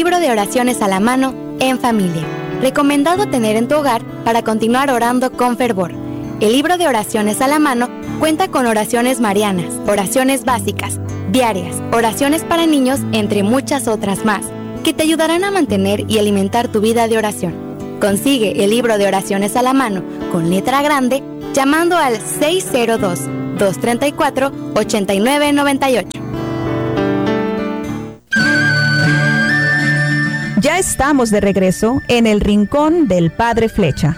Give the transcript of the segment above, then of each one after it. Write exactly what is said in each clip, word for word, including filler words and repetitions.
libro de oraciones a la mano en familia. Recomendado tener en tu hogar para continuar orando con fervor. El libro de oraciones a la mano cuenta con oraciones marianas, oraciones básicas, diarias, oraciones para niños, entre muchas otras más, que te ayudarán a mantener y alimentar tu vida de oración. Consigue el libro de oraciones a la mano con letra grande llamando al seis cero dos, dos tres cuatro, ocho nueve nueve ocho. Ya estamos de regreso en el Rincón del Padre Flecha.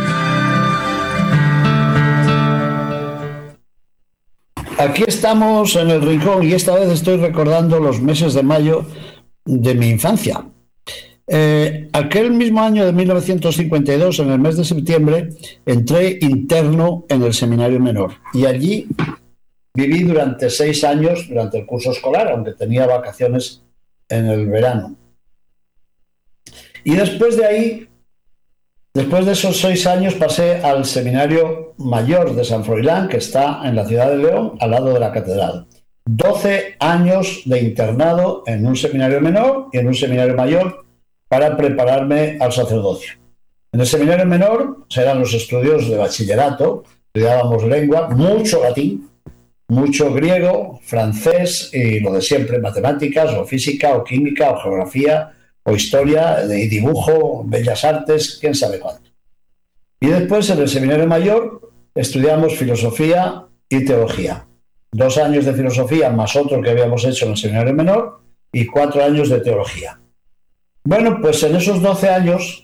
Aquí estamos en el Rincón y esta vez estoy recordando los meses de mayo de mi infancia. Eh, aquel mismo año de mil novecientos cincuenta y dos, en el mes de septiembre, entré interno en el seminario menor y allí viví durante seis años durante el curso escolar, aunque tenía vacaciones en el verano. Y después de ahí, después de esos seis años, pasé al seminario mayor de San Froilán, que está en la ciudad de León, al lado de la catedral. doce años de internado en un seminario menor y en un seminario mayor para prepararme al sacerdocio. En el seminario menor eran los estudios de bachillerato, estudiábamos lengua, mucho latín, mucho griego, francés y lo de siempre, matemáticas o física o química o geografía o historia y dibujo, bellas artes, quién sabe cuánto. Y después en el seminario mayor estudiamos filosofía y teología. Dos años de filosofía más otro que habíamos hecho en el seminario menor y cuatro años de teología. Bueno, pues en esos doce años,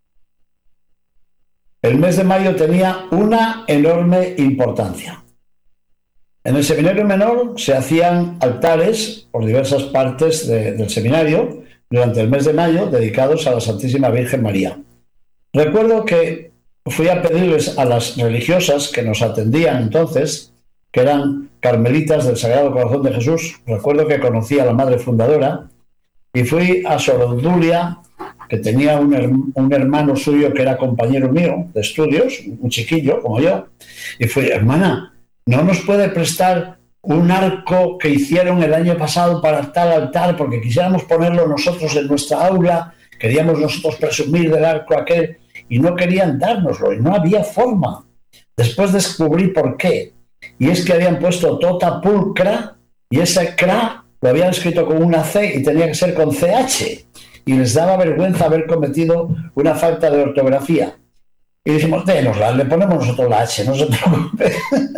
el mes de mayo tenía una enorme importancia. En el seminario menor se hacían altares por diversas partes de, del seminario durante el mes de mayo dedicados a la Santísima Virgen María. Recuerdo que fui a pedirles a las religiosas que nos atendían entonces, que eran carmelitas del Sagrado Corazón de Jesús. Recuerdo que conocí a la madre fundadora y fui a Sor Obdulia, que tenía un, her- un hermano suyo que era compañero mío de estudios, un chiquillo como yo, y fui, hermana, ¿no nos puede prestar un arco que hicieron el año pasado para tal altar, porque quisiéramos ponerlo nosotros en nuestra aula, queríamos nosotros presumir del arco aquel, y no querían dárnoslo, y no había forma? Después descubrí por qué, y es que habían puesto tota pulcra, y ese cra lo habían escrito con una C y tenía que ser con C H, y les daba vergüenza haber cometido una falta de ortografía. Y dijimos, dénosla, le ponemos nosotros la H, no se preocupe.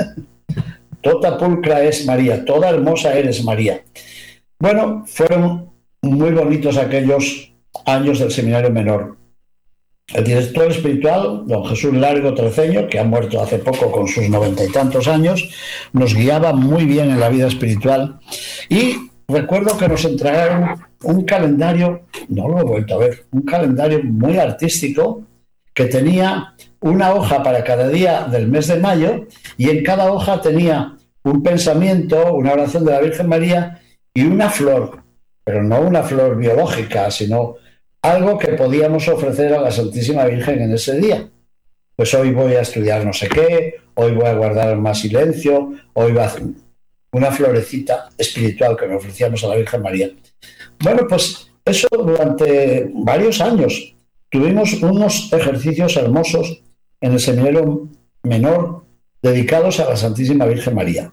Tota pulcra es María, toda hermosa eres María. Bueno, fueron muy bonitos aquellos años del seminario menor. El director espiritual, don Jesús Largo Treceño, que ha muerto hace poco con sus noventa y tantos años, nos guiaba muy bien en la vida espiritual. Y recuerdo que nos entregaron un calendario, no lo he vuelto a ver, un calendario muy artístico que tenía una hoja para cada día del mes de mayo y en cada hoja tenía un pensamiento, una oración de la Virgen María y una flor, pero no una flor biológica, sino algo que podíamos ofrecer a la Santísima Virgen en ese día. Pues hoy voy a estudiar no sé qué, hoy voy a guardar más silencio, hoy va a hacer una florecita espiritual que le ofrecíamos a la Virgen María. Bueno, pues eso durante varios años. Tuvimos unos ejercicios hermosos en el seminario menor dedicados a la Santísima Virgen María.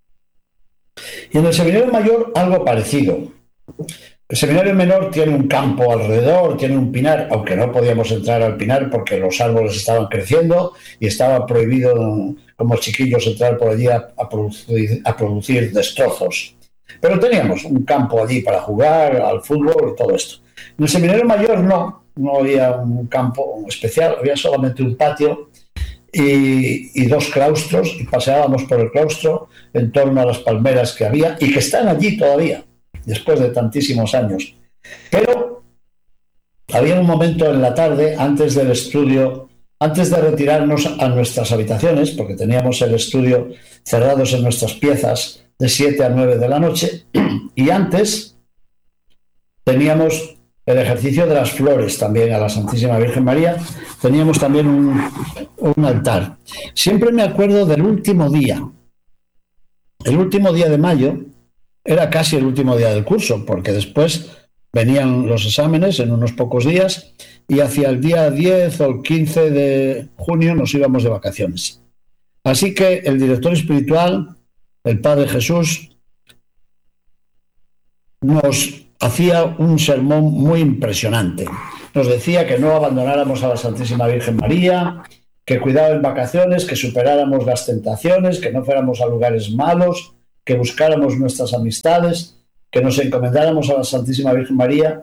Y en el seminario mayor algo parecido. El seminario menor tiene un campo alrededor, tiene un pinar, aunque no podíamos entrar al pinar porque los árboles estaban creciendo y estaba prohibido como chiquillos entrar por allí a, a, producir, a producir destrozos. Pero teníamos un campo allí para jugar al fútbol y todo esto. En el seminario mayor no, no había un campo especial, había solamente un patio y, y dos claustros, y paseábamos por el claustro en torno a las palmeras que había y que están allí todavía, después de tantísimos años. Pero había un momento en la tarde, antes del estudio, antes de retirarnos a nuestras habitaciones, porque teníamos el estudio cerrados en nuestras piezas de siete a nueve de la noche, y antes teníamos el ejercicio de las flores también a la Santísima Virgen María, teníamos también un, un altar. Siempre me acuerdo del último día. El último día de mayo era casi el último día del curso, porque después venían los exámenes en unos pocos días y hacia el día diez o el quince de junio nos íbamos de vacaciones. Así que el director espiritual, el Padre Jesús, nos hacía un sermón muy impresionante. Nos decía que no abandonáramos a la Santísima Virgen María, que cuidado en vacaciones, que superáramos las tentaciones, que no fuéramos a lugares malos, que buscáramos nuestras amistades, que nos encomendáramos a la Santísima Virgen María.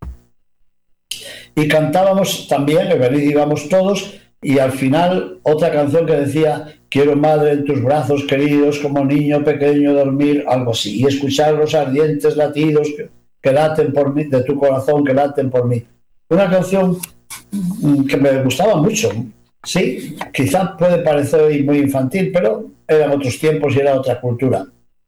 Y cantábamos también, que venid íbamos todos, y al final otra canción que decía: quiero, madre, en tus brazos queridos, como niño pequeño dormir, algo así, y escuchar los ardientes latidos que, que laten por mí, de tu corazón, que laten por mí. Una canción que me gustaba mucho. Sí, quizá puede parecer hoy muy infantil, pero eran otros tiempos y era otra cultura.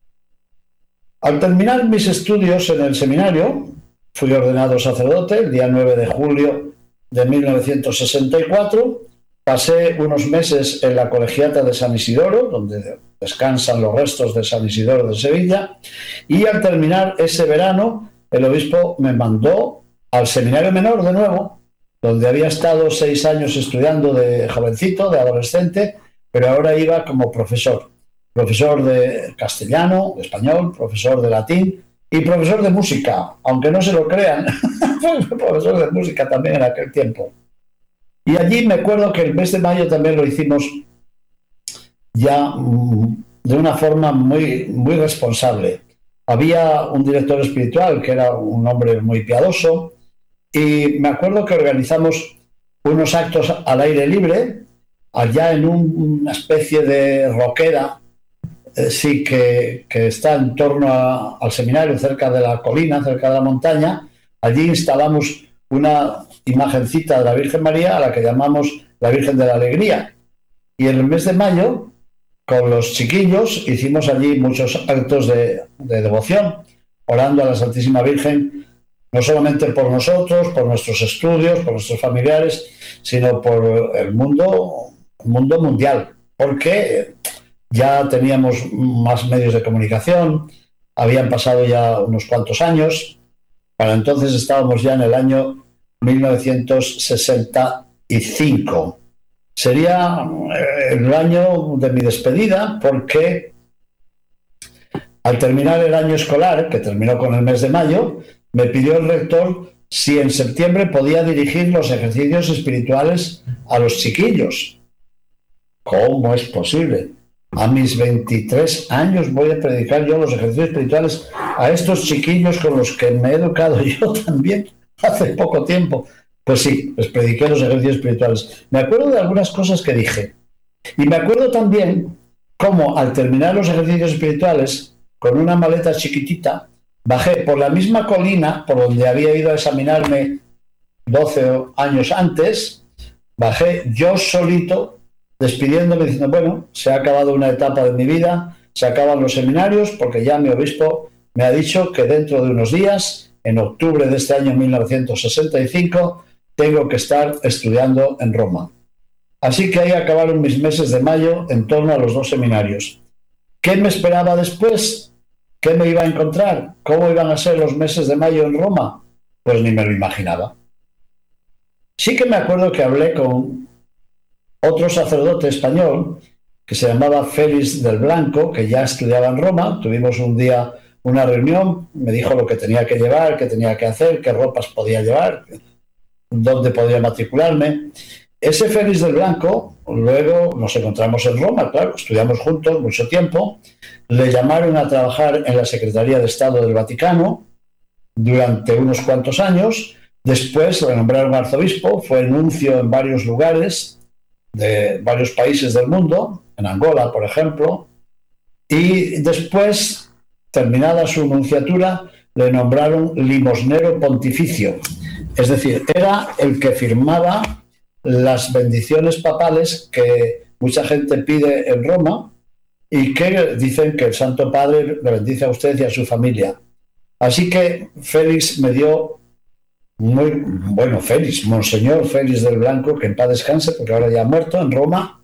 Al terminar mis estudios en el seminario, fui ordenado sacerdote el día nueve de julio de mil novecientos sesenta y cuatro. Pasé unos meses en la colegiata de San Isidoro, donde descansan los restos de San Isidoro de Sevilla, y al terminar ese verano, el obispo me mandó al seminario menor de nuevo, donde había estado seis años estudiando de jovencito, de adolescente, pero ahora iba como profesor. Profesor de castellano, de español, profesor de latín y profesor de música, aunque no se lo crean, profesor de música también en aquel tiempo. Y allí me acuerdo que el mes de mayo también lo hicimos ya de una forma muy, muy responsable. Había un director espiritual que era un hombre muy piadoso y me acuerdo que organizamos unos actos al aire libre allá en un, una especie de roquera, eh, sí, que, que está en torno a, al seminario, cerca de la colina, cerca de la montaña. Allí instalamos una imagencita de la Virgen María a la que llamamos la Virgen de la Alegría. Y en el mes de mayo, con los chiquillos, hicimos allí muchos actos de, de devoción, orando a la Santísima Virgen, no solamente por nosotros, por nuestros estudios, por nuestros familiares, sino por el mundo, el mundo mundial, porque ya teníamos más medios de comunicación, habían pasado ya unos cuantos años. Para entonces estábamos ya en el año mil novecientos sesenta y cinco. Sería el año de mi despedida, porque al terminar el año escolar, que terminó con el mes de mayo, me pidió el rector si en septiembre podía dirigir los ejercicios espirituales a los chiquillos. ¿Cómo es posible? A mis veintitrés años voy a predicar yo los ejercicios espirituales a estos chiquillos con los que me he educado yo también hace poco tiempo. Pues sí, les prediqué los ejercicios espirituales. Me acuerdo de algunas cosas que dije. Y me acuerdo también cómo al terminar los ejercicios espirituales, con una maleta chiquitita, bajé por la misma colina por donde había ido a examinarme doce años antes, bajé yo solito, despidiéndome, diciendo, bueno, se ha acabado una etapa de mi vida, se acaban los seminarios, porque ya mi obispo me ha dicho que dentro de unos días, en octubre de este año mil novecientos sesenta y cinco, tengo que estar estudiando en Roma. Así que ahí acabaron mis meses de mayo en torno a los dos seminarios. ¿Qué me esperaba después? ¿Qué me iba a encontrar? ¿Cómo iban a ser los meses de mayo en Roma? Pues ni me lo imaginaba. Sí que me acuerdo que hablé con otro sacerdote español que se llamaba Félix del Blanco, que ya estudiaba en Roma. Tuvimos un día una reunión, me dijo lo que tenía que llevar, qué tenía que hacer, qué ropas podía llevar, dónde podía matricularme. Ese Félix del Blanco, luego nos encontramos en Roma, claro, estudiamos juntos mucho tiempo, le llamaron a trabajar en la Secretaría de Estado del Vaticano durante unos cuantos años, después le nombraron arzobispo, fue nuncio en varios lugares de varios países del mundo, en Angola, por ejemplo, y después, terminada su nunciatura, le nombraron limosnero pontificio, es decir, era el que firmaba las bendiciones papales que mucha gente pide en Roma y que dicen que el Santo Padre le bendice a usted y a su familia. Así que Félix me dio muy, bueno, Félix, Monseñor Félix del Blanco, que en paz descanse, porque ahora ya ha muerto en Roma,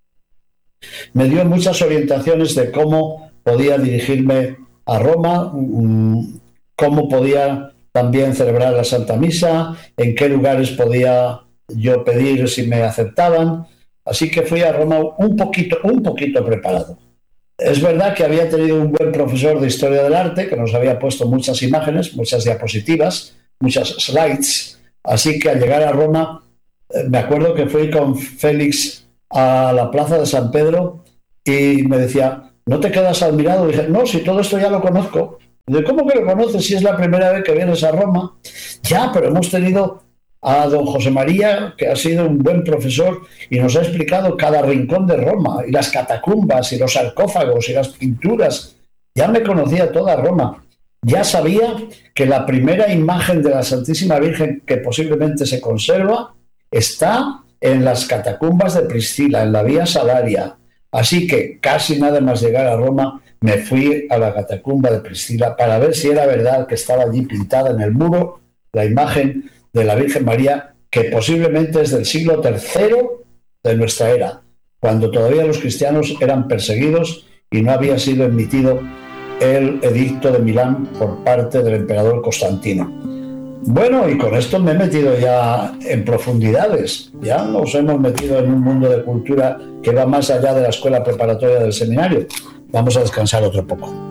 me dio muchas orientaciones de cómo podía dirigirme a Roma, cómo podía también celebrar la Santa Misa, en qué lugares podía yo pedir si me aceptaban. Así que fui a Roma un poquito, un poquito preparado. Es verdad que había tenido un buen profesor de Historia del Arte que nos había puesto muchas imágenes, muchas diapositivas, muchas slides. Así que al llegar a Roma, me acuerdo que fui con Félix a la plaza de San Pedro y me decía, ¿no te quedas admirado? Y dije, no, si todo esto ya lo conozco. ¿De cómo que lo conoces si es la primera vez que vienes a Roma? Ya, pero hemos tenido a don José María, que ha sido un buen profesor y nos ha explicado cada rincón de Roma, y las catacumbas, y los sarcófagos, y las pinturas. Ya me conocía toda Roma. Ya sabía que la primera imagen de la Santísima Virgen que posiblemente se conserva está en las catacumbas de Priscila, en la Vía Salaria. Así que casi nada más llegar a Roma, me fui a la catacumba de Priscila para ver si era verdad que estaba allí pintada en el muro la imagen de la Virgen María, que posiblemente es del siglo tercero de nuestra era, cuando todavía los cristianos eran perseguidos y no había sido emitido el edicto de Milán por parte del emperador Constantino. Bueno, y con esto me he metido ya en profundidades. Ya nos hemos metido en un mundo de cultura que va más allá de la escuela preparatoria del seminario. Vamos a descansar otro poco.